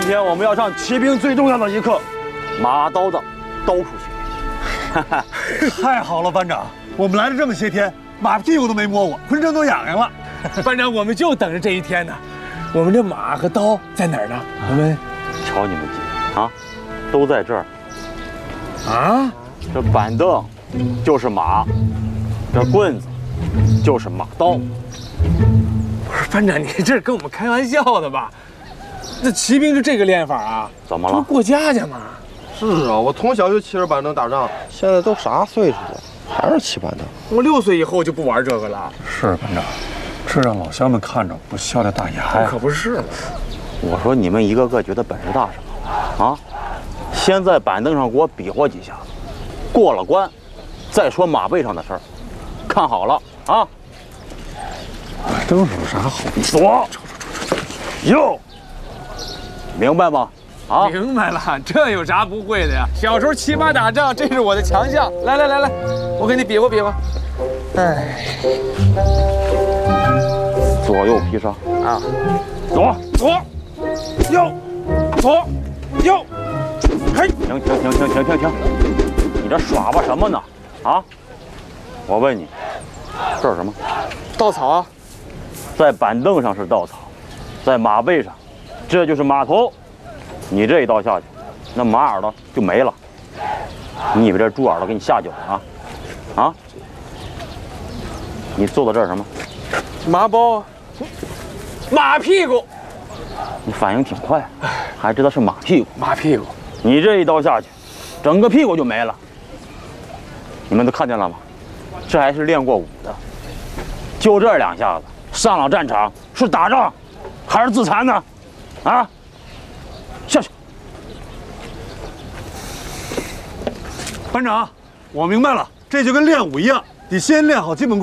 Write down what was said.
天我们要上骑兵最重要的一课——马刀的刀术训练。 太好了，班长，我们来了这么些天，马屁股都没摸过，浑身都痒痒了。 班长，我们就等着这一天呢。我们这马和刀在哪儿呢？我们瞧你们几个啊，都在这儿。 啊， 这板凳就是马，这棍子就是马刀。 不是班长，你这是跟我们开玩笑的吧？这骑兵就这个练法啊？ 怎么了？ 不是过家家吗？ 是啊，我从小就骑着板凳打仗，现在都啥岁数了，还是骑板凳。 我6岁以后就不玩这个了。 是班长，这让老乡们看着不笑掉大牙呀。 可不是嘛。 我说你们一个个觉得本事大什么啊？先在板凳上给我比划几下，过了关，再说马背上的事儿。看好了啊！ 板凳上有啥好比？ 左，右，明白吗？啊， 明白了，这有啥不会的呀？小时候骑马打仗，这是我的强项。来来来来，我给你比划比划。哎， 左右劈杀啊， 左左，右，左，右，嘿， 停！你这耍吧什么呢？啊！我问你，这是什么？ 稻草啊！ 在板凳上是稻草，在马背上，这就是马头。你这一刀下去，那马耳朵就没了。你以为这猪耳朵给你下酒了啊？啊！你坐到这儿什么？ 麻包，马屁股。 你反应挺快，还知道是马屁股。 马屁股， 你这一刀下去，整个屁股就没了。你们都看见了吗？这还是练过武的，就这2下子，上了战场是打仗，还是自残呢？啊！下去。 班长，我明白了，这就跟练武一样，得先练好基本功。